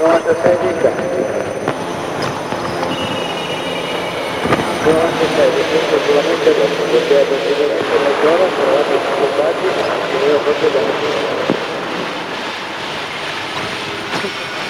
96 di carico. 96 di punto solamente dopo, perché è possibilmente la zona trovate i scontati che io proprio da